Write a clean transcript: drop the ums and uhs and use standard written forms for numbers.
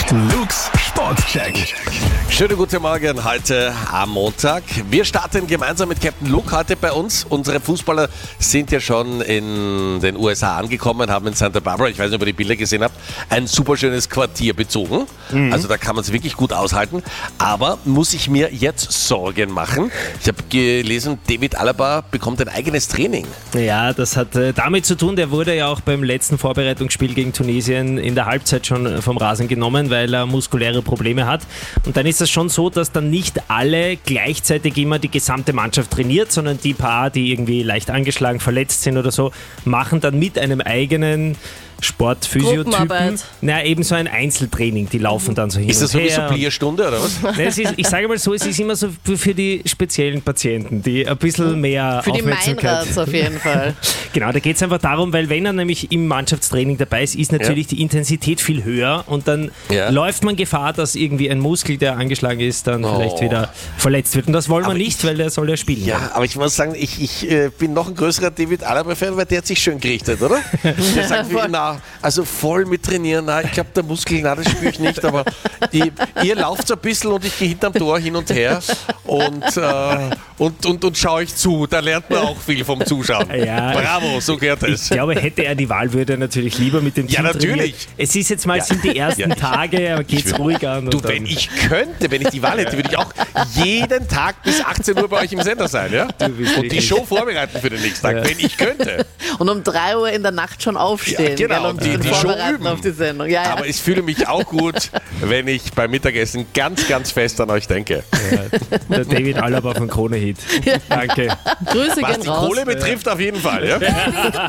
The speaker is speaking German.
Luke's Sportcheck. Schönen guten Morgen heute am Montag. Wir starten gemeinsam mit Captain Luke heute bei uns. Unsere Fußballer sind ja schon in den USA angekommen, haben in Santa Barbara, ich weiß nicht, ob ihr die Bilder gesehen habt, ein super schönes Quartier bezogen. Also da kann man es wirklich gut aushalten. Aber muss ich mir jetzt Sorgen machen? Ich habe gelesen, David Alaba bekommt ein eigenes Training. Ja, das hat damit zu tun, der wurde ja auch beim letzten Vorbereitungsspiel gegen Tunesien in der Halbzeit schon vom Rasen genommen, weil er muskuläre Probleme hat. Und dann ist es schon so, dass dann nicht alle gleichzeitig immer die gesamte Mannschaft trainiert, sondern die paar, die irgendwie leicht angeschlagen, verletzt sind oder so, machen dann mit einem eigenen Sportphysiotypen. Eben so ein Einzeltraining, die laufen dann so hin Ist das und so wie her. so Supplierstunde oder was? Ich sage mal so, es ist immer so für die speziellen Patienten, die ein bisschen mehr Für die Aufmerksamkeit... Meinrads auf jeden Fall. Genau, da geht es einfach darum, weil wenn er nämlich im Mannschaftstraining dabei ist natürlich die Intensität viel höher und dann läuft man Gefahr, dass irgendwie ein Muskel, der angeschlagen ist, dann vielleicht wieder verletzt wird. Und das wollen wir nicht, weil der soll ja spielen. Ja, aber ich muss sagen, ich bin noch ein größerer David Alaba-Fan, weil der hat sich schön gerichtet, oder? Der sagt, also voll mit trainieren, ich glaube, der Muskel, das spüre ich nicht, aber ihr lauft so ein bisschen und ich gehe hinterm Tor hin und her und schaue euch zu. Da lernt man auch viel vom Zuschauen. Ja, bravo, so gehört es. Ich glaube, hätte er die Wahl, würde er natürlich lieber mit dem Team natürlich. trainieren. Es ist jetzt mal, sind die ersten Tage, aber geht's ruhig an. Du, wenn ich die Wahl hätte, würde ich auch jeden Tag bis 18 Uhr bei euch im Sender sein, ja? Und die Show vorbereiten für den nächsten Tag, wenn ich könnte. Und um 3 Uhr in der Nacht schon aufstehen. Ja, genau, und die Show üben auf die Sendung. Ja. Aber ich fühle mich auch gut, wenn ich beim Mittagessen ganz, ganz fest an euch denke. Ja, der David Alaba von Krone Hit. Danke. Grüße Was gehen die raus. Kohle betrifft, auf jeden Fall. Ja?